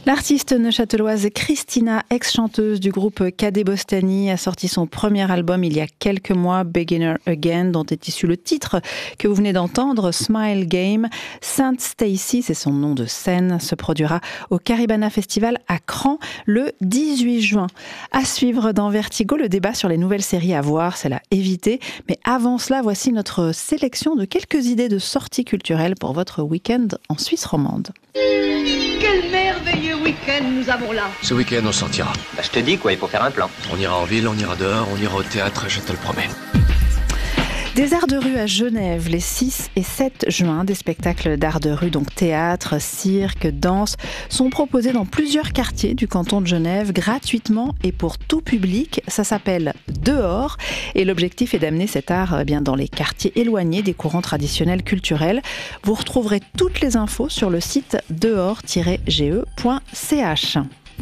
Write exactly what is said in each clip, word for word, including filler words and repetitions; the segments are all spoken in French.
L'artiste neuchâteloise Christina, ex-chanteuse du groupe Cadet Bostani, a sorti son premier album il y a quelques mois, Beginner Again, dont est issu le titre que vous venez d'entendre, Smile Game. Sainte Stacy, c'est son nom de scène, se produira au Caribana Festival à Cran le dix-huit juin. À suivre dans Vertigo, le débat sur les nouvelles séries à voir, c'est à éviter. Mais avant cela, voici notre sélection de quelques idées de sorties culturelles pour votre week-end en Suisse romande. Quel merveilleux week-end nous avons là! Ce week-end, on sortira. Bah, je te dis quoi, il faut faire un plan. On ira en ville, on ira dehors, on ira au théâtre, je te le promets. Des arts de rue à Genève, les six et sept juin, des spectacles d'arts de rue, donc théâtre, cirque, danse, sont proposés dans plusieurs quartiers du canton de Genève, gratuitement et pour tout public. Ça s'appelle Dehors, et l'objectif est d'amener cet art eh bien, dans les quartiers éloignés des courants traditionnels culturels. Vous retrouverez toutes les infos sur le site dehors tiret g e point c h.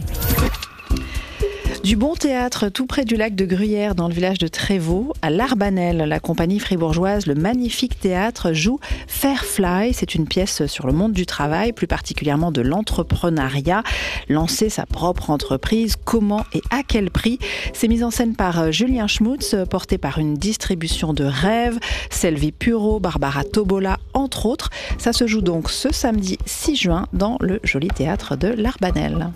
Du bon théâtre tout près du lac de Gruyère dans le village de Trévaux, à l'Arbanel, la compagnie fribourgeoise Le Magnifique Théâtre joue Fairfly. C'est une pièce sur le monde du travail, plus particulièrement de l'entrepreneuriat. Lancer sa propre entreprise, comment et à quel prix? C'est mis en scène par Julien Schmutz, porté par une distribution de rêves, Selvi Puro, Barbara Tobola, entre autres. Ça se joue donc ce samedi six juin dans le joli théâtre de l'Arbanel.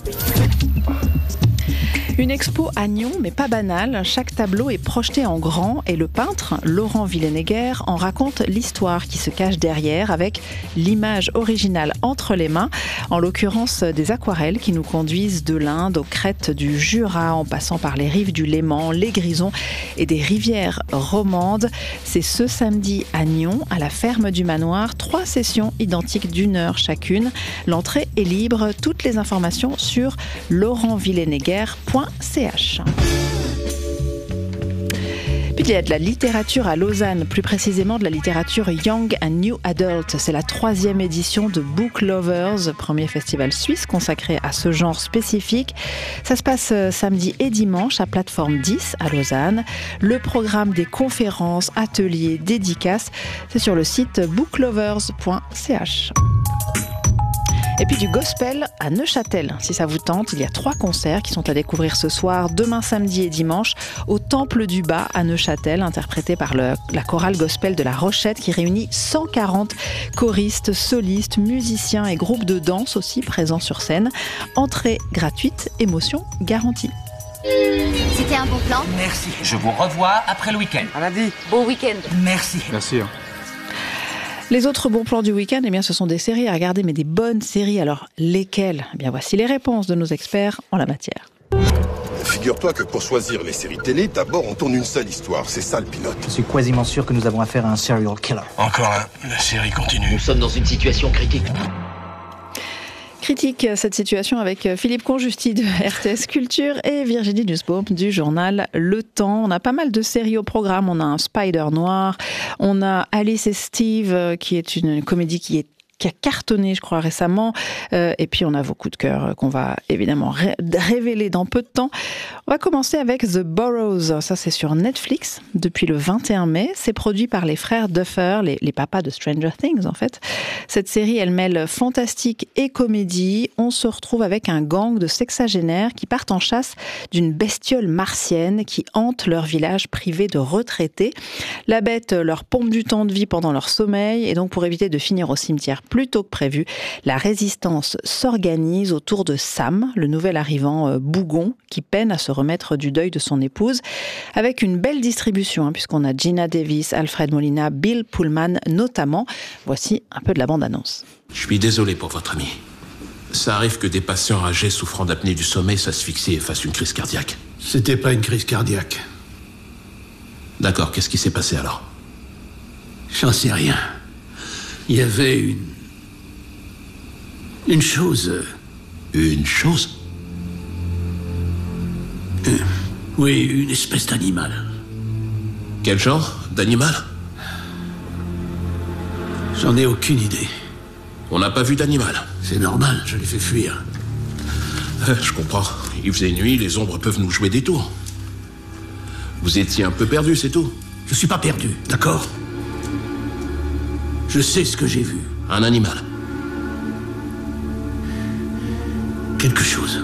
Une expo à Nyon, mais pas banale. Chaque tableau est projeté en grand et le peintre, Laurent Villeneuguer, en raconte l'histoire qui se cache derrière avec l'image originale entre les mains. En l'occurrence, des aquarelles qui nous conduisent de l'Inde aux crêtes du Jura, en passant par les rives du Léman, les Grisons et des rivières romandes. C'est ce samedi à Nyon, à la ferme du Manoir. Trois sessions identiques d'une heure chacune. L'entrée est libre. Toutes les informations sur laurent villeneuguer point c h. Puis il y a de la littérature à Lausanne, plus précisément de la littérature Young and New Adult. C'est la troisième édition de Book Lovers, premier festival suisse consacré à ce genre spécifique. Ça se passe samedi et dimanche à Plateforme dix à Lausanne. Le programme des conférences, ateliers, dédicaces, c'est sur le site book lovers point c h. Et puis du gospel à Neuchâtel. Si ça vous tente, il y a trois concerts qui sont à découvrir ce soir, demain samedi et dimanche, au Temple du Bas à Neuchâtel, interprété par le, la chorale gospel de La Rochette qui réunit cent quarante choristes, solistes, musiciens et groupes de danse aussi présents sur scène. Entrée gratuite, émotion garantie. C'était un bon plan. Merci. Je vous revois après le week-end. À lundi. Bon week-end. Merci. Merci. Les autres bons plans du week-end, eh bien, ce sont des séries à regarder, mais des bonnes séries. Alors, lesquelles? Eh bien, voici les réponses de nos experts en la matière. Figure-toi que pour choisir les séries télé, d'abord on tourne une seule histoire. C'est ça le pilote. Je suis quasiment sûr que nous avons affaire à un serial killer. Encore un, la série continue. Nous sommes dans une situation critique. Critique cette situation avec Philippe Conjusti de R T S Culture et Virginie Nussbaum du journal Le Temps. On a pas mal de séries au programme. On a un Spider Noir, on a Alice et Steve qui est une comédie qui est qui a cartonné, je crois, récemment. Euh, et puis, on a vos coups de cœur qu'on va évidemment ré- révéler dans peu de temps. On va commencer avec The Burrows. Ça, c'est sur Netflix depuis le vingt et un mai. C'est produit par les frères Duffer, les, les papas de Stranger Things, en fait. Cette série, elle mêle fantastique et comédie. On se retrouve avec un gang de sexagénaires qui partent en chasse d'une bestiole martienne qui hante leur village privé de retraités. La bête leur pompe du temps de vie pendant leur sommeil. Et donc, pour éviter de finir au cimetière plus tôt que prévu, la résistance s'organise autour de Sam, le nouvel arrivant euh, bougon, qui peine à se remettre du deuil de son épouse, avec une belle distribution, hein, puisqu'on a Gina Davis, Alfred Molina, Bill Pullman notamment. Voici un peu de la bande-annonce. Je suis désolé pour votre ami. Ça arrive que des patients âgés souffrant d'apnée du sommeil s'asphyxient et fassent une crise cardiaque. C'était pas une crise cardiaque. D'accord, qu'est-ce qui s'est passé alors? J'en sais rien. Il y avait une... Une chose... Une chose? Euh, oui, une espèce d'animal. Quel genre d'animal? J'en ai aucune idée. On n'a pas vu d'animal. C'est normal, je l'ai fait fuir. Euh, je comprends. Il faisait nuit, les ombres peuvent nous jouer des tours. Vous étiez un peu perdu, c'est tout. Je suis pas perdu, d'accord? Je sais ce que j'ai vu. Un animal. quelque chose.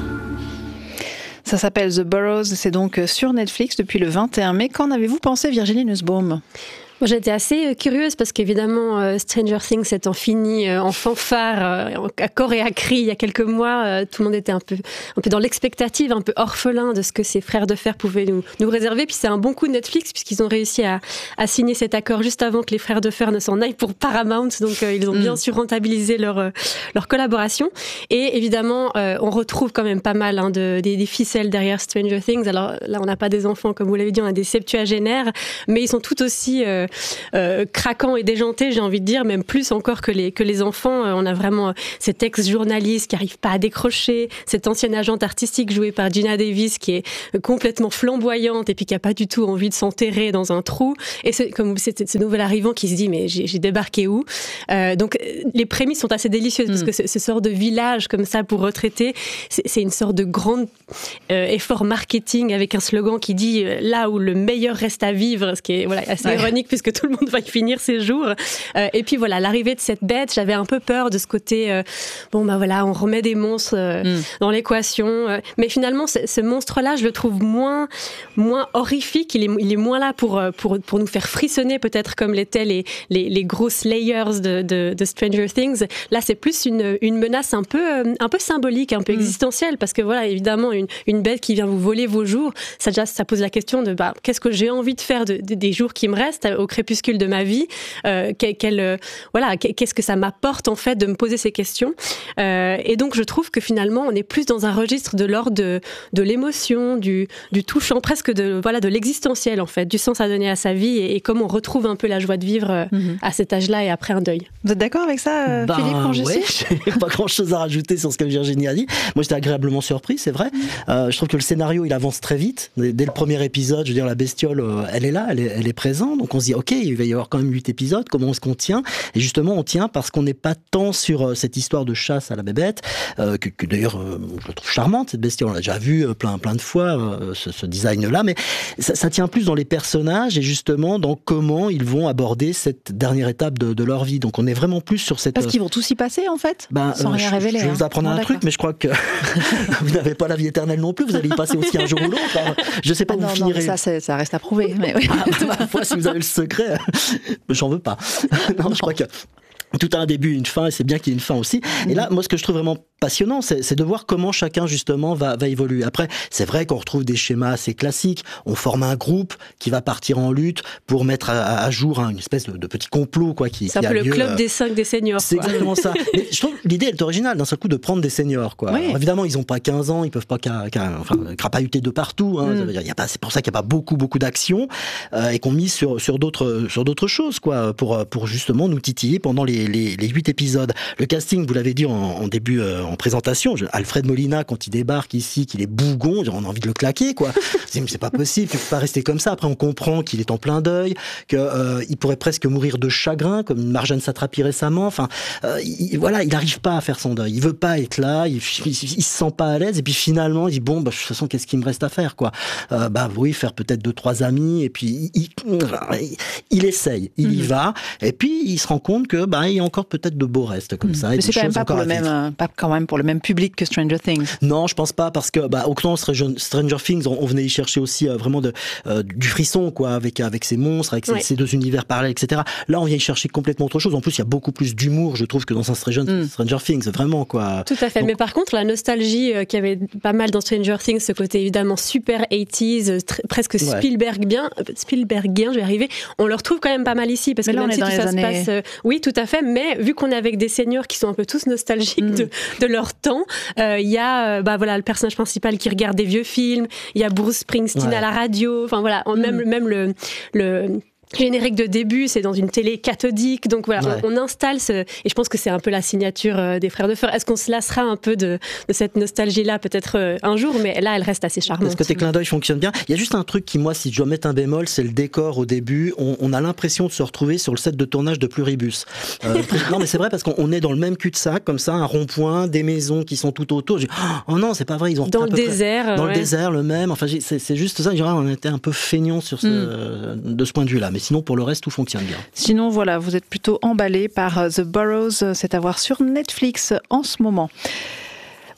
Ça s'appelle The Burrows, c'est donc sur Netflix depuis le vingt et un mai. Qu'en avez-vous pensé, Virginie Nussbaum ? Moi, j'étais assez curieuse parce qu'évidemment, euh, Stranger Things étant fini euh, en fanfare, euh, à corps et à cri, il y a quelques mois, euh, tout le monde était un peu, un peu dans l'expectative, un peu orphelin de ce que ces frères de fer pouvaient nous, nous réserver. Puis c'est un bon coup de Netflix puisqu'ils ont réussi à, à signer cet accord juste avant que les frères de fer ne s'en aillent pour Paramount. Donc euh, ils ont bien mmh. su rentabiliser leur, euh, leur collaboration. Et évidemment, euh, on retrouve quand même pas mal hein, de, des, des ficelles derrière Stranger Things. Alors là, on n'a pas des enfants, comme vous l'avez dit, on a des septuagénaires, mais ils sont tout aussi... Euh, Euh, craquant et déjanté, j'ai envie de dire, même plus encore que les, que les enfants. Euh, on a vraiment cet ex-journaliste qui n'arrive pas à décrocher, cette ancienne agente artistique jouée par Gina Davis qui est complètement flamboyante et puis qui n'a pas du tout envie de s'enterrer dans un trou. Et c'est, comme c'est ce nouvel arrivant qui se dit mais j'ai, j'ai débarqué où euh, Donc les prémices sont assez délicieuses mmh. parce que ce, ce sort de village comme ça pour retraités, c'est, c'est une sorte de grand euh, effort marketing avec un slogan qui dit euh, là où le meilleur reste à vivre, ce qui est voilà, assez ouais. ironique puisque tout le monde va y finir ses jours. Euh, et puis voilà, l'arrivée de cette bête, j'avais un peu peur de ce côté, euh, bon bah voilà, on remet des monstres euh, mm. dans l'équation. Euh, mais finalement, ce, ce monstre-là, je le trouve moins, moins horrifique. Il est, il est moins là pour, pour, pour nous faire frissonner, peut-être comme l'étaient les, les, les grosses layers de, de, de Stranger Things. Là, c'est plus une, une menace un peu, un peu symbolique, un peu mm. existentielle, parce que voilà, évidemment, une, une bête qui vient vous voler vos jours, ça, déjà, ça pose la question de bah, qu'est-ce que j'ai envie de faire de, de, des jours qui me restent au crépuscule de ma vie, euh, quel, quel, euh, voilà, qu'est-ce que ça m'apporte en fait de me poser ces questions. Euh, et donc je trouve que finalement on est plus dans un registre de l'ordre de, de l'émotion, du, du touchant, presque de, voilà, de l'existentiel en fait, du sens à donner à sa vie et, et comment on retrouve un peu la joie de vivre euh, mm-hmm. à cet âge-là et après un deuil. Vous êtes d'accord avec ça, euh, ben, Philippe Congessi ? Ouais, j'ai pas grand-chose à rajouter sur ce que Virginie a dit. Moi j'étais agréablement surpris, c'est vrai. Euh, je trouve que le scénario il avance très vite. Dès, dès le premier épisode, je veux dire la bestiole, euh, elle est là, elle est, elle est présente. Donc on se dit ok, il va y avoir quand même huit épisodes, comment est-ce qu'on tient ? Et justement, on tient parce qu'on n'est pas tant sur euh, cette histoire de chasse à la bébête, euh, que, que d'ailleurs, euh, je la trouve charmante, cette bestiole. On l'a déjà vu euh, plein, plein de fois, euh, ce, ce design-là, mais ça, ça tient plus dans les personnages et justement dans comment ils vont aborder cette dernière étape de, de leur vie. Donc on est vraiment plus sur cette... Parce qu'ils vont tous y passer, en fait, ben, sans euh, rien je, révéler. Je vais vous apprendre hein. un bon, truc, d'accord. mais je crois que vous n'avez pas la vie éternelle non plus, vous allez y passer aussi un jour ou l'autre. Hein. Je sais pas ah où non, vous finirez. Non, ça, ça reste à prouver. Mais oui. Ah, bah, ma foi, si vous avez le secret, j'en veux pas. non, non, je crois que tout a un début, une fin, et c'est bien qu'il y ait une fin aussi. Et là, moi, ce que je trouve vraiment passionnant, c'est, c'est de voir comment chacun, justement, va, va évoluer. Après, c'est vrai qu'on retrouve des schémas assez classiques. On forme un groupe qui va partir en lutte pour mettre à, à jour hein, une espèce de, de petit complot, quoi, qui, c'est qui un peu a le lieu, club euh... des cinq des seniors. C'est quoi. exactement ça. Mais je trouve l'idée est originale, d'un seul coup, de prendre des seniors, quoi. Oui. Alors, évidemment, ils ont pas quinze ans, ils peuvent pas qu'à, qu'à, enfin, crapahuter de partout, hein. Mm. Y a pas, c'est pour ça qu'il y a pas beaucoup, beaucoup d'actions, euh, et qu'on mise sur, sur d'autres, sur d'autres choses, quoi, pour, pour justement nous titiller pendant les, les, les huit épisodes. Le casting, vous l'avez dit en, en début, euh, en présentation, je, Alfred Molina, quand il débarque ici, qu'il est bougon, on a envie de le claquer, quoi. C'est, c'est pas possible, tu peux pas rester comme ça. Après, on comprend qu'il est en plein deuil, que euh, il pourrait presque mourir de chagrin, comme Marjane Satrapi récemment. Enfin, euh, il, voilà, il n'arrive pas à faire son deuil. Il veut pas être là, il, il, il se sent pas à l'aise. Et puis finalement, il dit bon, bah, de toute façon, qu'est-ce qu'il me reste à faire, quoi. Euh, bah oui, faire peut-être deux, trois amis. Et puis il, il, il essaye, il mm-hmm. y va. Et puis il se rend compte que bah il y a encore peut-être de beaux restes comme mm-hmm. ça. Et mais c'est quand même pas pour le même, euh, pas quand même pour le même public que Stranger Things. Non, je pense pas parce que bah au contraire Stranger Things, on, on venait y chercher aussi euh, vraiment de euh, du frisson, quoi, avec avec ces monstres, avec ces, ouais. ces deux univers parallèles, et cetera. Là, on vient y chercher complètement autre chose. En plus, il y a beaucoup plus d'humour, je trouve, que dans un Stranger, mm. Stranger Things, vraiment, quoi. Tout à fait. Donc... Mais par contre, la nostalgie euh, qu'il y avait pas mal dans Stranger Things, ce côté évidemment super eighties, euh, tr- presque ouais. Spielberg bien, euh, Spielbergien, je vais y arriver. On le retrouve quand même pas mal ici parce mais que là, même on est si dans tout les ça années... se passe, euh, oui, tout à fait. Mais vu qu'on est avec des seniors qui sont un peu tous nostalgiques mm. de, de leur temps, il euh, y a, euh, bah voilà, le personnage principal qui regarde des vieux films. Il y a Bruce Springsteen ouais. à la radio. Enfin voilà, on, mm. même même le le générique de début, c'est dans une télé cathodique, donc voilà, ouais. on, on installe ce, et je pense que c'est un peu la signature euh, des Frères de Fer. Est-ce qu'on se lassera un peu de, de cette nostalgie-là, peut-être euh, un jour, mais là, elle reste assez charmante. Est-ce que tes clins d'œil fonctionnent bien ? Il y a juste un truc qui, moi, si je dois mettre un bémol, c'est le décor au début. On, on a l'impression de se retrouver sur le set de tournage de Pluribus. Euh, non, mais c'est vrai parce qu'on est dans le même cul-de-sac, comme ça, un rond-point, des maisons qui sont tout autour. J'ai, oh non, c'est pas vrai, ils ont dans le désert, près, dans ouais. le désert, le même. Enfin, c'est, c'est juste ça. On était un peu feignants sur ce, mm. de ce point de vue-là, mais sinon, pour le reste, tout fonctionne bien. Sinon, voilà, vous êtes plutôt emballé par The Burrows, c'est à voir sur Netflix en ce moment.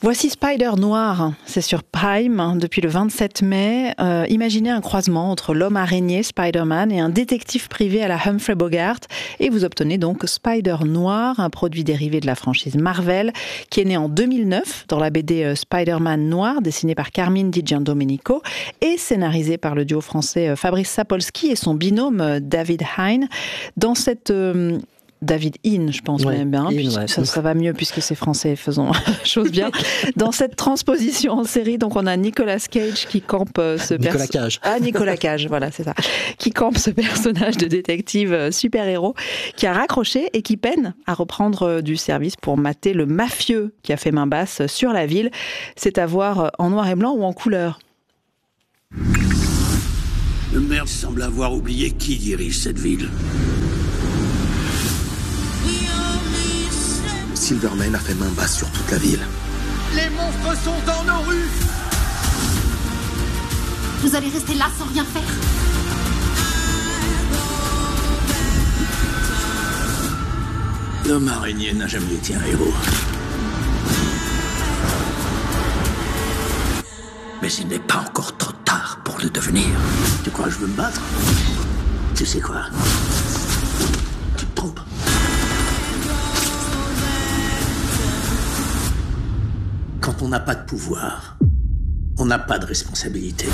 Voici Spider Noir, c'est sur Prime depuis le vingt-sept mai. Euh, imaginez un croisement entre l'homme araignée Spider-Man et un détective privé à la Humphrey Bogart et vous obtenez donc Spider Noir, un produit dérivé de la franchise Marvel qui est né en deux mille neuf dans la B D Spider-Man Noir dessinée par Carmine Di Giandomenico et scénarisé par le duo français Fabrice Sapolsky et son binôme David Hein. Dans cette... Euh, David In, je pense ouais, même, hein, in, ouais. ça, ça va mieux puisque c'est français, faisons chose bien. Dans cette transposition en série, donc on a Nicolas Cage qui campe ce Nicolas perso- Cage. Ah, Nicolas Cage, voilà, c'est ça. Qui campe ce personnage de détective super-héros qui a raccroché et qui peine à reprendre du service pour mater le mafieux qui a fait main basse sur la ville. C'est à voir en noir et blanc ou en couleur. Le maire semble avoir oublié qui dirige cette ville. Silverman a fait main basse sur toute la ville. Les monstres sont dans nos rues. Vous allez rester là sans rien faire. L'homme araignée n'a jamais été un héros. Mais il n'est pas encore trop tard pour le devenir. Tu crois que je veux me battre? Tu sais quoi? Tu te trompes. Quand on n'a pas de pouvoir, on n'a pas de responsabilité.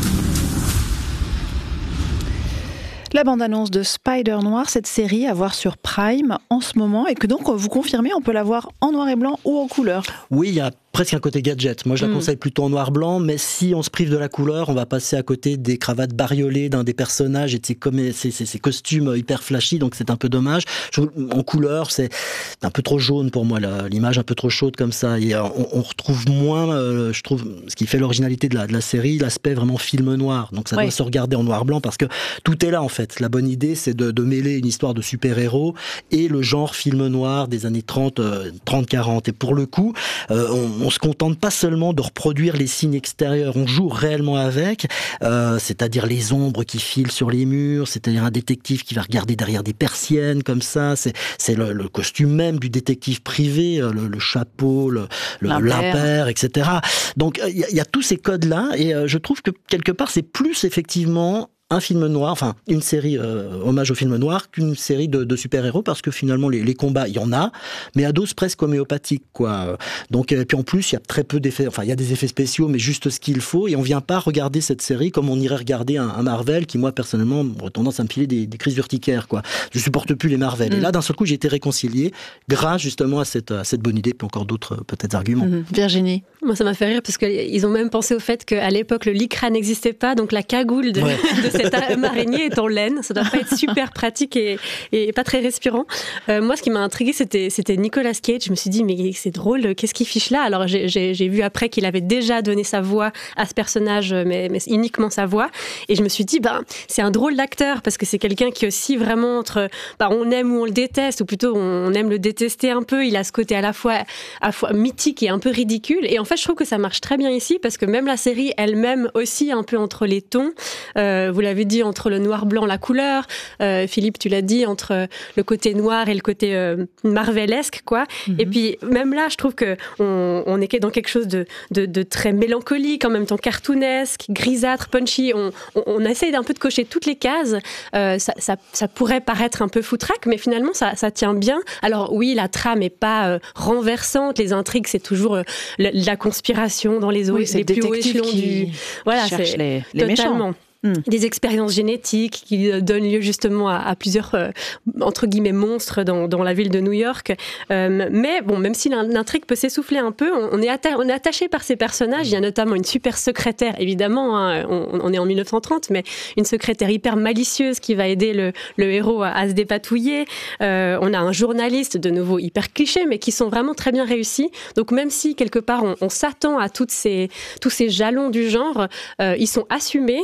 La bande-annonce de Spider Noir, cette série à voir sur Prime en ce moment, et que donc vous confirmez, on peut la voir en noir et blanc ou en couleur. Oui, il y a presque un côté gadget. Moi, je la mmh. conseille plutôt en noir-blanc, mais si on se prive de la couleur, on va passer à côté des cravates bariolées d'un des personnages et de ses, com- ses, ses, ses costumes hyper flashy, donc c'est un peu dommage. Je, en couleur, c'est un peu trop jaune pour moi, là, l'image un peu trop chaude comme ça. Et on, on retrouve moins, euh, je trouve, ce qui fait l'originalité de la, de la série, l'aspect vraiment film noir. Donc ça ouais. doit se regarder en noir-blanc parce que tout est là, en fait. La bonne idée, c'est de, de mêler une histoire de super-héros et le genre film noir des années trente, quarante. Et pour le coup, euh, on on se contente pas seulement de reproduire les signes extérieurs, on joue réellement avec, euh, c'est-à-dire les ombres qui filent sur les murs, c'est-à-dire un détective qui va regarder derrière des persiennes comme ça, c'est, c'est le, le costume même du détective privé, le, le chapeau, le, le l'impair, et cetera. Donc il y, y a tous ces codes-là et euh, je trouve que quelque part c'est plus effectivement un film noir, enfin une série euh, hommage au film noir qu'une série de, de super-héros parce que finalement les, les combats il y en a mais à dose presque homéopathique quoi. Donc et puis en plus il y a très peu d'effets, enfin il y a des effets spéciaux mais juste ce qu'il faut et on vient pas regarder cette série comme on irait regarder un, un Marvel qui moi personnellement aurait tendance à me filer des, des crises urticaires quoi. Je supporte plus les Marvel mmh. et là d'un seul coup j'ai été réconcilié grâce justement à cette, à cette bonne idée puis encore d'autres peut-être arguments. Mmh. Virginie. Moi ça m'a fait rire parce qu'ils ont même pensé au fait qu'à l'époque le lycra n'existait pas donc la cagoule de, ouais. de cette araignée est en laine, ça doit pas être super pratique et, et pas très respirant. Euh, moi, ce qui m'a intriguée, c'était, c'était Nicolas Cage. Je me suis dit, mais c'est drôle, qu'est-ce qu'il fiche là? Alors, j'ai, j'ai, j'ai vu après qu'il avait déjà donné sa voix à ce personnage, mais, mais uniquement sa voix. Et je me suis dit, ben, c'est un drôle d'acteur parce que c'est quelqu'un qui est aussi vraiment entre, ben, on aime ou on le déteste, ou plutôt on aime le détester un peu. Il a ce côté à la fois, à la fois mythique et un peu ridicule. Et en fait, je trouve que ça marche très bien ici parce que même la série elle-même aussi un peu entre les tons. Euh, vous l'avez dit, entre le noir-blanc, la couleur. Euh, Philippe, tu l'as dit, entre le côté noir et le côté euh, marvelesque, quoi. Mm-hmm. Et puis, même là, je trouve qu'on on est dans quelque chose de, de, de très mélancolique, en même temps cartoonesque, grisâtre, punchy. On, on, on essaye d'un peu de cocher toutes les cases. Euh, ça, ça, ça pourrait paraître un peu foutraque, mais finalement, ça, ça tient bien. Alors oui, la trame n'est pas euh, renversante. Les intrigues, c'est toujours euh, la, la conspiration dans les, oui, les plus hauts échelons du... Voilà, c'est les, les totalement... méchants. Des expériences génétiques qui donnent lieu justement à, à plusieurs euh, entre guillemets monstres dans, dans la ville de New York. Euh, mais bon, même si l'intrigue peut s'essouffler un peu, on, on, est atta- on est attaché par ces personnages. Il y a notamment une super secrétaire, évidemment, hein, on, on est en dix-neuf cent trente, mais une secrétaire hyper malicieuse qui va aider le, le héros à, à se dépatouiller. Euh, on a un journaliste, de nouveau hyper cliché, mais qui sont vraiment très bien réussis. Donc même si quelque part on, on s'attend à toutes ces, tous ces jalons du genre, euh, ils sont assumés. C'est,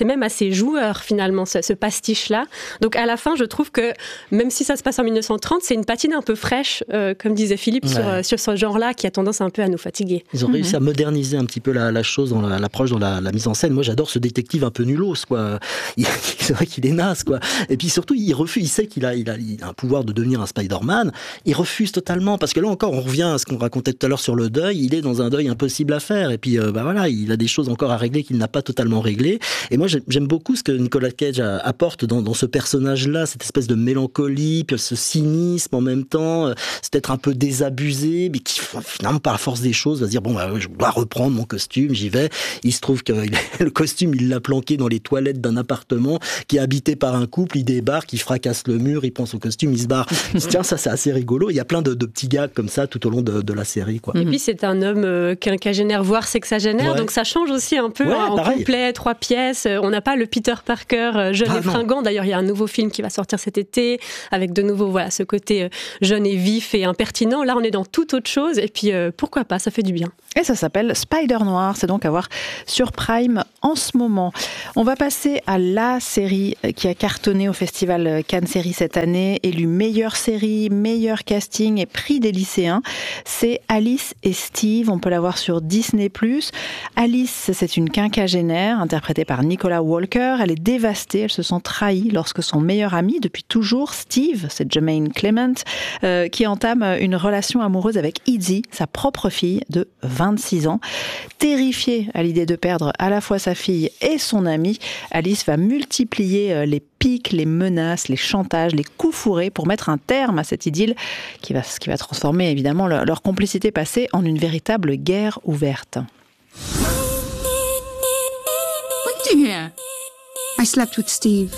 c'est même assez joueur finalement, ce, ce pastiche-là. Donc à la fin, je trouve que même si ça se passe en mille neuf cent trente, c'est une patine un peu fraîche, euh, comme disait Philippe, ouais. sur, euh, sur ce genre-là qui a tendance un peu à nous fatiguer. Ils ont mmh. réussi à moderniser un petit peu la, la chose, dans la, l'approche, dans la, la mise en scène. Moi, j'adore ce détective un peu nulos, quoi. Il, c'est vrai qu'il est naze, quoi. Et puis surtout, il refuse, il sait qu'il a, il a, il a un pouvoir de devenir un Spider-Man. Il refuse totalement, parce que là encore, on revient à ce qu'on racontait tout à l'heure sur le deuil. Il est dans un deuil impossible à faire. Et puis, euh, bah voilà, il a des choses encore à régler qu'il n'a pas totalement réglées. Et moi, j'aime, j'aime beaucoup ce que Nicolas Cage apporte dans, dans ce personnage-là, cette espèce de mélancolie, puis ce cynisme en même temps, c'est être un peu désabusé, mais qui finalement, par la force des choses, va se dire bon, bah, je dois reprendre mon costume, j'y vais. Il se trouve que le costume, il l'a planqué dans les toilettes d'un appartement qui est habité par un couple. Il débarque, il fracasse le mur, il prend son costume, il se barre. Tiens, ça, c'est assez rigolo. Il y a plein de, de petits gags comme ça tout au long de, de la série, quoi. Et puis, c'est un homme euh, quinquagénaire, voire sexagénaire, ouais. donc ça change aussi un peu, ouais, hein, en pareil. Complet, trois pièces. On n'a pas le Peter Parker jeune ah, et fringant. Non. D'ailleurs, il y a un nouveau film qui va sortir cet été avec de nouveau voilà, ce côté jeune et vif et impertinent. Là, on est dans toute autre chose. Et puis, euh, pourquoi pas, ça fait du bien. Et ça s'appelle Spider Noir. C'est donc à voir sur Prime en ce moment. On va passer à la série qui a cartonné au Festival Cannes Série cette année, élue meilleure série, meilleur casting et prix des lycéens. C'est Alice et Steve. On peut la voir sur Disney plus. Alice, c'est une quinquagénaire interprétée par Nicola Walker. Elle est dévastée, elle se sent trahie lorsque son meilleur ami, depuis toujours, Steve, c'est Jermaine Clement, euh, qui entame une relation amoureuse avec Izzy, sa propre fille de vingt-six ans. Terrifiée à l'idée de perdre à la fois sa fille et son ami, Alice va multiplier les piques, les menaces, les chantages, les coups fourrés pour mettre un terme à cette idylle qui va, qui va transformer évidemment leur, leur complicité passée en une véritable guerre ouverte. What are you doing here? I slept with Steve.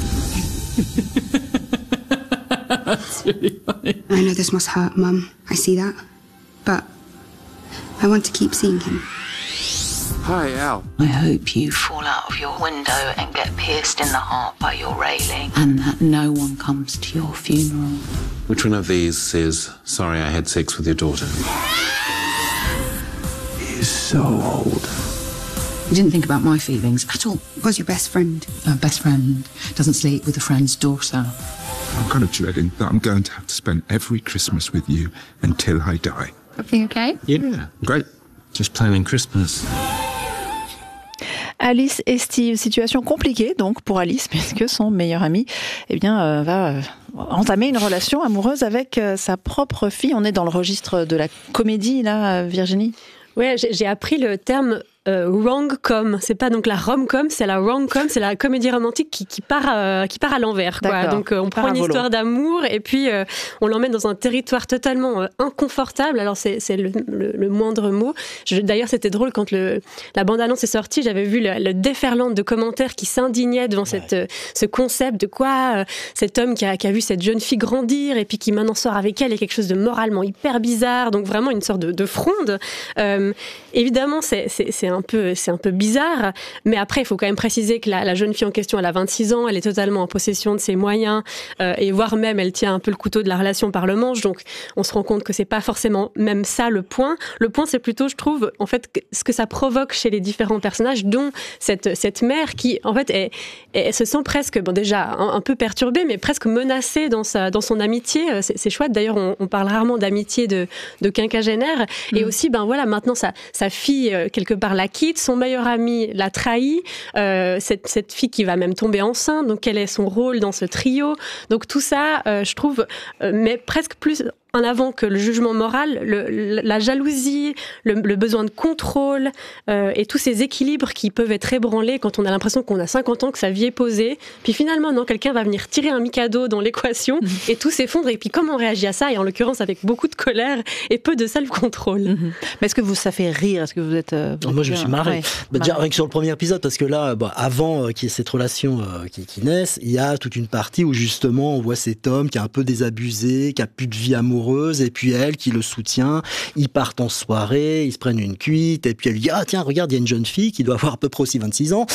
That's really funny. I know this must hurt, Mum. I see that. But I want to keep seeing him. Hi, Al. I hope you fall out of your window and get pierced in the heart by your railing, and that no one comes to your funeral. Which one of these is sorry I had sex with your daughter? He's so old. You didn't think about my feelings at all. Was your best friend? A best friend doesn't sleep with a friend's daughter. I'm kind of dreading that I'm going to have to spend every Christmas with you until I die. Everything okay? Yeah, great. Just planning Christmas. Alice et Steve, situation compliquée donc pour Alice, puisque son meilleur ami eh bien, euh, va euh, entamer une relation amoureuse avec euh, sa propre fille. On est dans le registre de la comédie, là, Virginie ? Ouais, j'ai, j'ai appris le terme euh, wrong-com. C'est pas donc la rom-com, c'est la wrong-com, c'est la comédie romantique qui, qui, part, euh, qui part à l'envers. Quoi. Donc euh, on prend une histoire d'amour et puis euh, on l'emmène dans un territoire totalement euh, inconfortable. Alors c'est, c'est le, le, le moindre mot. Je, d'ailleurs, c'était drôle quand le, la bande-annonce est sortie. J'avais vu le, le déferlant de commentaires qui s'indignaient devant ouais. cette, euh, ce concept de quoi euh, cet homme qui a, qui a vu cette jeune fille grandir et puis qui maintenant sort avec elle est quelque chose de moralement hyper bizarre. Donc vraiment une sorte de, de fronde. Euh, évidemment, c'est, c'est, c'est un un peu, c'est un peu bizarre, mais après il faut quand même préciser que la, la jeune fille en question, elle a vingt-six ans, elle est totalement en possession de ses moyens, euh, et voire même elle tient un peu le couteau de la relation par le manche, donc on se rend compte que c'est pas forcément même ça le point. Le point, c'est plutôt, je trouve, en fait, ce que ça provoque chez les différents personnages, dont cette, cette mère qui, en fait, est, est, se sent presque, bon déjà, un, un peu perturbée, mais presque menacée dans, sa, dans son amitié. C'est, c'est chouette, d'ailleurs, on, on parle rarement d'amitié de, de quinquagénaire, mmh. et aussi, ben voilà, maintenant, sa, sa fille, quelque part, la quitte, son meilleur ami la trahit, euh, cette, cette fille qui va même tomber enceinte, donc quel est son rôle dans ce trio? Donc tout ça, euh, je trouve, euh, mais presque plus en avant que le jugement moral, le, la jalousie, le, le besoin de contrôle euh, et tous ces équilibres qui peuvent être ébranlés quand on a l'impression qu'on a cinquante ans, que sa vie est posée. Puis finalement, non, quelqu'un va venir tirer un Mikado dans l'équation mmh. et tout s'effondre. Et puis comment on réagit à ça? Et en l'occurrence, avec beaucoup de colère et peu de self-control. Mmh. Mais est-ce que vous, ça fait rire? Est-ce que vous êtes... Euh, vous Moi, êtes je me suis marré. Ouais, bah, déjà, rien que sur le premier épisode, parce que là, bah, avant euh, qu'il y ait cette relation euh, qui, qui naisse, il y a toute une partie où justement, on voit cet homme qui est un peu désabusé, qui a plus de vie amoureuse, amoureuse, et puis elle qui le soutient. Ils partent en soirée, ils se prennent une cuite, et puis elle lui dit « Ah tiens, regarde, il y a une jeune fille qui doit avoir à peu près aussi vingt-six ans.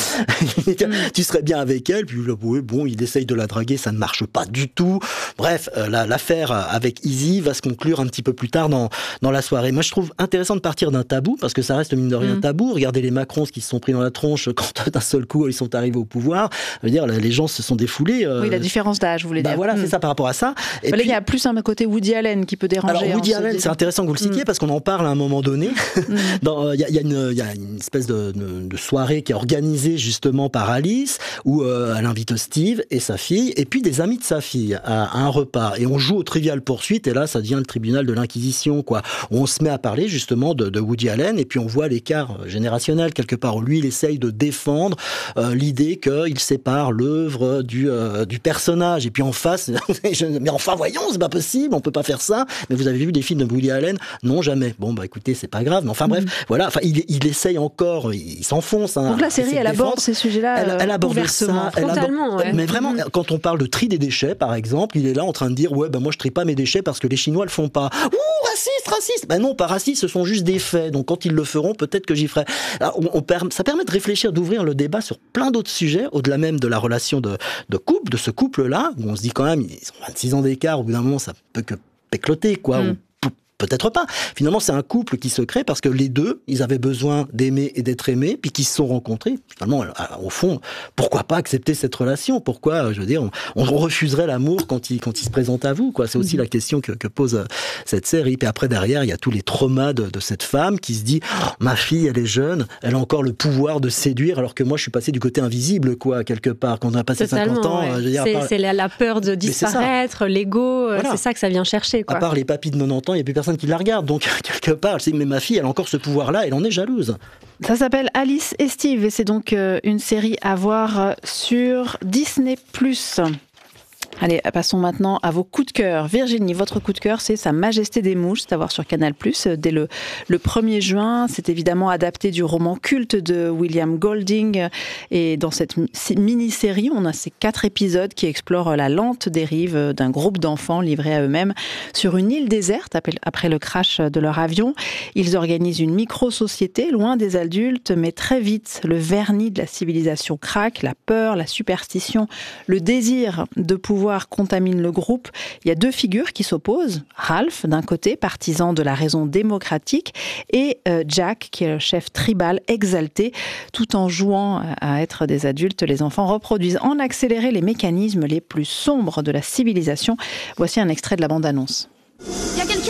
Tu serais bien avec elle ?» Puis là, oui, bon, il essaye de la draguer, ça ne marche pas du tout. Bref, euh, la, l'affaire avec Izzy va se conclure un petit peu plus tard dans, dans la soirée. Moi, je trouve intéressant de partir d'un tabou, parce que ça reste mine de rien mmh. tabou. Regardez les Macrons qui se sont pris dans la tronche quand d'un seul coup ils sont arrivés au pouvoir. Je veux dire, les gens se sont défoulés. Euh... Oui, la différence d'âge, vous voulez bah dire. Voilà, mmh. c'est ça par rapport à ça. Et bah puis, là, il y a plus un côté Woody Allen qui peut déranger. Alors Woody Allen, c'est intéressant que vous le citiez mmh. parce qu'on en parle à un moment donné. Il mmh. y, y, y a une espèce de, de, de soirée qui est organisée justement par Alice, où euh, elle invite Steve et sa fille, et puis des amis de sa fille à, à un repas. Et on joue au Trivial Poursuite, et là, ça devient le tribunal de l'Inquisition, quoi. Où on se met à parler justement de, de Woody Allen, et puis on voit l'écart générationnel quelque part, où lui, il essaye de défendre euh, l'idée qu'il sépare l'œuvre du, euh, du personnage. Et puis en face, mais enfin voyons, c'est pas possible, on peut pas faire ça. Mais vous avez vu des films de Woody Allen? Non, jamais. Bon, bah écoutez, c'est pas grave. Mais enfin bref, mmh. voilà. Enfin, il, il essaye encore, il, il s'enfonce. Hein, donc la série, elle aborde ces sujets-là. Elle, elle aborde ça. Elle aborde, ouais. Mais vraiment, mmh. quand on parle de tri des déchets, par exemple, il est là en train de dire ouais, ben moi je trie pas mes déchets parce que les Chinois le font pas. Ouh, raciste, raciste. Ben non, pas raciste, ce sont juste des faits. Donc quand ils le feront, peut-être que j'y ferai. Alors, on, on, ça permet de réfléchir, d'ouvrir le débat sur plein d'autres sujets, au-delà même de la relation de, de couple, de ce couple-là, où on se dit quand même, ils ont vingt-six ans d'écart, au bout d'un moment, ça peut que pécloter, quoi. Mmh. Ou, peut-être pas. Finalement, c'est un couple qui se crée parce que les deux, ils avaient besoin d'aimer et d'être aimés, puis qu'ils se sont rencontrés. Finalement, au fond, pourquoi pas accepter cette relation? Pourquoi, je veux dire, on, on refuserait l'amour quand il, quand il se présente à vous, quoi. C'est aussi mmh. la question que, que pose cette série. Puis après, derrière, il y a tous les traumas de, de cette femme qui se dit oh, ma fille, elle est jeune, elle a encore le pouvoir de séduire, alors que moi, je suis passé du côté invisible, quoi, quelque part. Quand on a passé Totalement, cinquante ans, ouais. je veux dire, c'est, part... c'est la, la peur de disparaître, l'ego, voilà. C'est ça que ça vient chercher, quoi. À part les papis de quatre-vingt-dix ans, il n'y a plus personne qui la regarde. Donc, quelque part, je sais, mais ma fille, elle a encore ce pouvoir-là, elle en est jalouse. Ça s'appelle Alice et Steve, et c'est donc une série à voir sur Disney plus. Allez, passons maintenant à vos coups de cœur. Virginie, votre coup de cœur, c'est Sa Majesté des Mouches, c'est à voir sur Canal plus, dès le, le premier juin. C'est évidemment adapté du roman culte de William Golding. Et dans cette mini-série, on a ces quatre épisodes qui explorent la lente dérive d'un groupe d'enfants livrés à eux-mêmes sur une île déserte après le crash de leur avion. Ils organisent une micro-société loin des adultes, mais très vite, le vernis de la civilisation craque, la peur, la superstition, le désir de pouvoir contamine le groupe. Il y a deux figures qui s'opposent. Ralph, d'un côté, partisan de la raison démocratique, et euh, Jack, qui est le chef tribal exalté. Tout en jouant à être des adultes, les enfants reproduisent en accéléré les mécanismes les plus sombres de la civilisation. Voici un extrait de la bande-annonce. Y a quelqu'un ?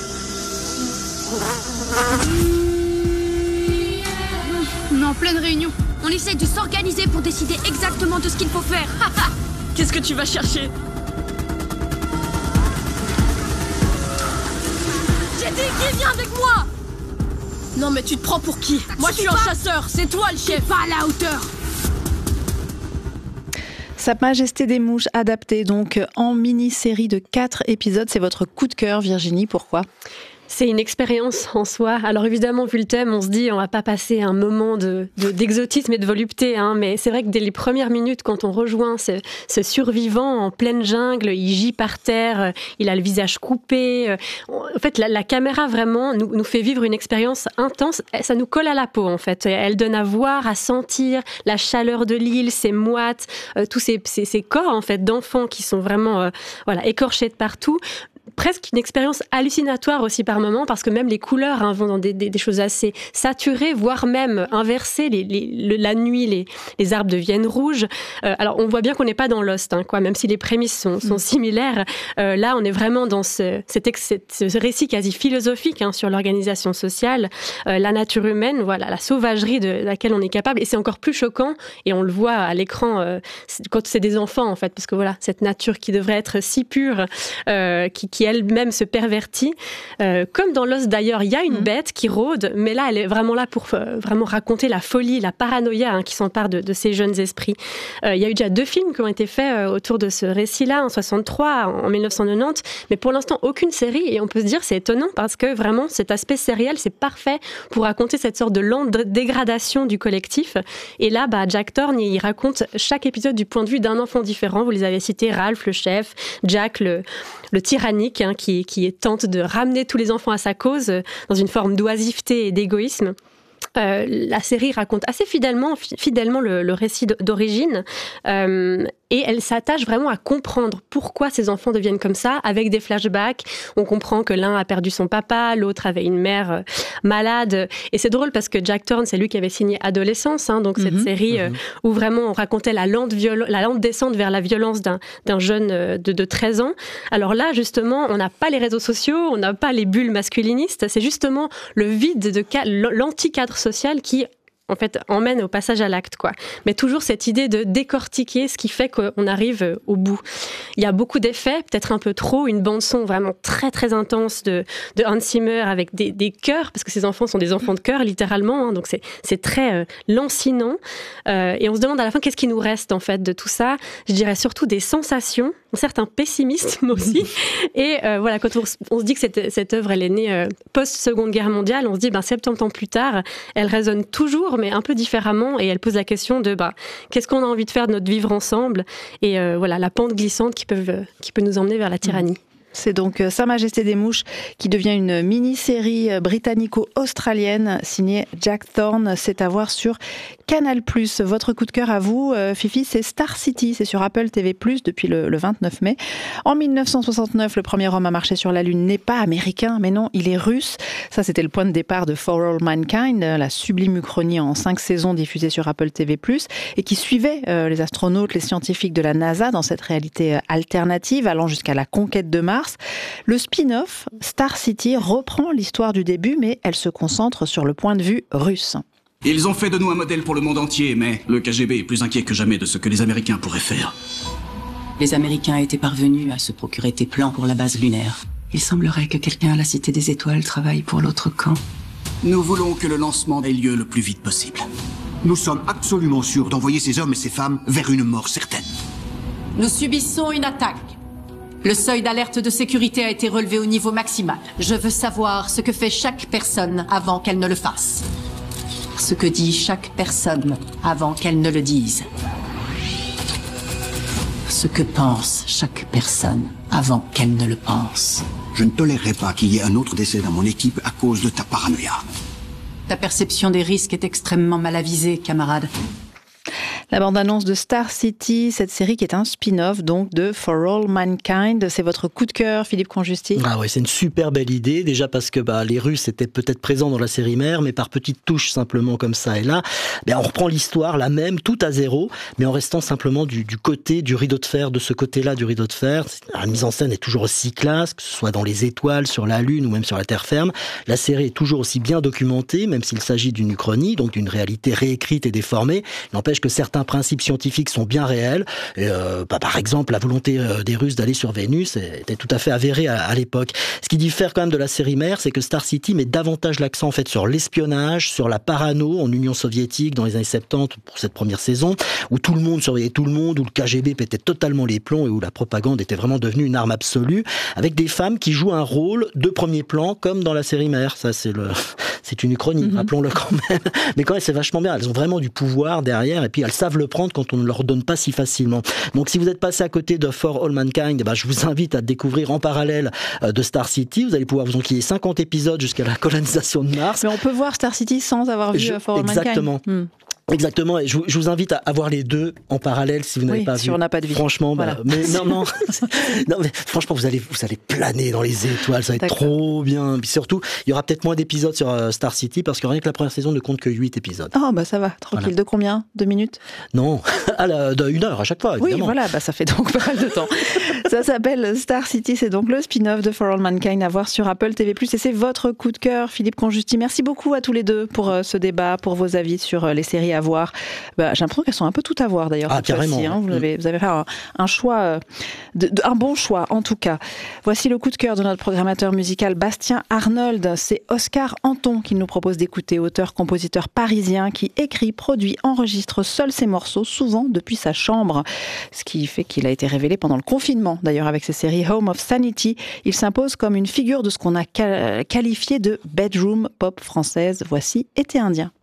On est en pleine réunion. On essaie de s'organiser pour décider exactement de ce qu'il faut faire. Qu'est-ce que tu vas chercher ? J'ai dit qui vient avec moi ? Non mais tu te prends pour qui ? Moi je suis un chasseur, c'est toi le chef. Pas à la hauteur. Sa Majesté des Mouches, adaptée donc en mini-série de quatre épisodes. C'est votre coup de cœur, Virginie, pourquoi ? C'est une expérience en soi. Alors évidemment, vu le thème, on se dit on va pas passer un moment de, de, d'exotisme et de volupté, hein, mais c'est vrai que dès les premières minutes, quand on rejoint ce, ce survivant en pleine jungle, il gît par terre, il a le visage coupé. En fait, la, la caméra vraiment nous, nous fait vivre une expérience intense. Ça nous colle à la peau, en fait. Elle donne à voir, à sentir la chaleur de l'île, ses moites, euh, tous ces, ces, ces corps en fait d'enfants qui sont vraiment euh, voilà écorchés de partout. Presque une expérience hallucinatoire aussi par moments, parce que même les couleurs hein, vont dans des, des, des choses assez saturées, voire même inversées. Les, les, le, la nuit, les, les arbres deviennent rouges. Euh, alors, on voit bien qu'on n'est pas dans Lost, hein, quoi, même si les prémices sont, sont similaires. Euh, là, on est vraiment dans ce, cet, cet, ce récit quasi philosophique hein, sur l'organisation sociale, euh, la nature humaine, voilà, la sauvagerie de laquelle on est capable. Et c'est encore plus choquant, et on le voit à l'écran euh, quand c'est des enfants, en fait, parce que voilà, cette nature qui devrait être si pure, euh, qui, qui elle-même se pervertit. Euh, comme dans Lost d'ailleurs, il y a une mmh. bête qui rôde, mais là, elle est vraiment là pour euh, vraiment raconter la folie, la paranoïa hein, qui s'empare de, de ces jeunes esprits. Euh, il y a eu déjà deux films qui ont été faits euh, autour de ce récit-là, en soixante-trois, en dix-neuf cent quatre-vingt-dix, mais pour l'instant, aucune série, et on peut se dire c'est étonnant parce que vraiment, cet aspect sériel, c'est parfait pour raconter cette sorte de lente dégradation du collectif. Et là, bah, Jack Thorne, il raconte chaque épisode du point de vue d'un enfant différent. Vous les avez cités, Ralph, le chef, Jack, le, le tyrannique, politique hein, qui, qui tente de ramener tous les enfants à sa cause euh, dans une forme d'oisiveté et d'égoïsme. Euh, la série raconte assez fidèlement, fidèlement le, le récit d'origine euh, et elle s'attache vraiment à comprendre pourquoi ces enfants deviennent comme ça avec des flashbacks. On comprend que l'un a perdu son papa, l'autre avait une mère euh, malade et c'est drôle parce que Jack Thorne, c'est lui qui avait signé Adolescence, hein, donc cette mmh, série mmh. Euh, où vraiment on racontait la lente, viol- la lente descente vers la violence d'un, d'un jeune euh, de, de treize ans. Alors là justement on n'a pas les réseaux sociaux, on n'a pas les bulles masculinistes, c'est justement le vide de ca- l'anti-cadre social qui en fait emmène au passage à l'acte quoi. Mais toujours cette idée de décortiquer ce qui fait qu'on arrive au bout. Il y a beaucoup d'effets, peut-être un peu trop, une bande son vraiment très très intense de, de Hans Zimmer avec des, des chœurs, parce que ces enfants sont des enfants de chœur littéralement, hein, donc c'est, c'est très euh, lancinant. Euh, et on se demande à la fin qu'est-ce qui nous reste en fait de tout ça. Je dirais surtout des sensations, un certain pessimisme aussi. Et euh, voilà, quand on, on se dit que cette, cette œuvre elle est née euh, post-Seconde Guerre mondiale, on se dit ben soixante ans plus tard, elle résonne toujours mais un peu différemment et elle pose la question de bah, qu'est-ce qu'on a envie de faire de notre vivre ensemble et euh, voilà la pente glissante qui peut, euh, qui peut nous emmener vers la tyrannie. C'est donc Sa Majesté des Mouches qui devient une mini-série britannico-australienne signée Jack Thorne. C'est à voir sur Canal plus. Votre coup de cœur à vous, Fifi, c'est Star City. C'est sur Apple T V plus, depuis le, le vingt-neuf mai. En dix-neuf cent soixante-neuf, le premier homme à marcher sur la Lune n'est pas américain, mais non, il est russe. Ça, c'était le point de départ de For All Mankind, la sublime uchronie en cinq saisons diffusée sur Apple T V plus, et qui suivait euh, les astronautes, les scientifiques de la NASA dans cette réalité alternative, allant jusqu'à la conquête de Mars. Le spin-off Star City reprend l'histoire du début, mais elle se concentre sur le point de vue russe. Ils ont fait de nous un modèle pour le monde entier, mais le K G B est plus inquiet que jamais de ce que les Américains pourraient faire. Les Américains étaient parvenus à se procurer des plans pour la base lunaire. Il semblerait que quelqu'un à la Cité des Étoiles travaille pour l'autre camp. Nous voulons que le lancement ait lieu le plus vite possible. Nous sommes absolument sûrs d'envoyer ces hommes et ces femmes vers une mort certaine. Nous subissons une attaque. Le seuil d'alerte de sécurité a été relevé au niveau maximal. Je veux savoir ce que fait chaque personne avant qu'elle ne le fasse. Ce que dit chaque personne avant qu'elle ne le dise. Ce que pense chaque personne avant qu'elle ne le pense. Je ne tolérerai pas qu'il y ait un autre décès dans mon équipe à cause de ta paranoïa. Ta perception des risques est extrêmement mal avisée, camarade. La bande-annonce de Star City, cette série qui est un spin-off donc de For All Mankind. C'est votre coup de cœur, Philippe Conjusti? Ah ouais, c'est une super belle idée. Déjà parce que bah, les Russes étaient peut-être présents dans la série mère, mais par petites touches simplement comme ça et là. Ben, on reprend l'histoire, la même, tout à zéro, mais en restant simplement du, du côté du rideau de fer, de ce côté-là du rideau de fer. La mise en scène est toujours aussi classe, que ce soit dans les étoiles, sur la Lune ou même sur la terre ferme. La série est toujours aussi bien documentée, même s'il s'agit d'une uchronie, donc d'une réalité réécrite et déformée. Il n'empêche que certains principes scientifiques sont bien réels. Et, euh, bah, par exemple, la volonté euh, des Russes d'aller sur Vénus était tout à fait avérée à, à l'époque. Ce qui diffère quand même de la série mère, c'est que Star City met davantage l'accent en fait sur l'espionnage, sur la parano en Union soviétique dans les années soixante-dix pour cette première saison, où tout le monde surveillait tout le monde, où le K G B pétait totalement les plombs et où la propagande était vraiment devenue une arme absolue, avec des femmes qui jouent un rôle de premier plan comme dans la série mère. Ça, c'est le, c'est une uchronie, mm-hmm. rappelons-le quand même. Mais quand même, c'est vachement bien. Elles ont vraiment du pouvoir derrière et puis elles savent le prendre quand on ne leur donne pas si facilement. Donc si vous êtes passé à côté de For All Mankind, bah, je vous invite à découvrir en parallèle euh, de Star City. Vous allez pouvoir vous enquiller cinquante épisodes jusqu'à la colonisation de Mars. Mais on peut voir Star City sans avoir vu je, For All exactement. Mankind. Exactement. Hmm. Exactement, et je vous, je vous invite à voir les deux en parallèle si vous n'avez oui, pas si vu. on n'a pas de vie. Franchement, voilà. bah, mais non, non, non, mais franchement, vous allez, vous allez planer dans les étoiles, ça va être D'accord. trop bien. Puis surtout, il y aura peut-être moins d'épisodes sur euh, Star City parce que rien que la première saison ne compte que huit épisodes. Oh bah ça va, tranquille. Voilà. De combien? Deux minutes? Non, à la, de une heure à chaque fois. Évidemment. Oui, voilà, bah ça fait donc pas mal de temps. Ça s'appelle Star City, c'est donc le spin-off de For All Mankind à voir sur Apple T V plus, et c'est votre coup de cœur, Philippe Conjusti. Merci beaucoup à tous les deux pour euh, ce débat, pour vos avis sur euh, les séries à voir. Bah, j'ai l'impression qu'elles sont un peu toutes à voir d'ailleurs. Ah, carrément. Fois-ci, hein. Vous avez, vous avez fait un, un choix, de, de, un bon choix en tout cas. Voici le coup de cœur de notre programmateur musical Bastien Arnold. C'est Oscar Anton qui nous propose d'écouter, auteur-compositeur parisien qui écrit, produit, enregistre seul ses morceaux, souvent depuis sa chambre. Ce qui fait qu'il a été révélé pendant le confinement. D'ailleurs, avec ses séries Home of Sanity, il s'impose comme une figure de ce qu'on a qualifié de bedroom pop française. Voici Été indien.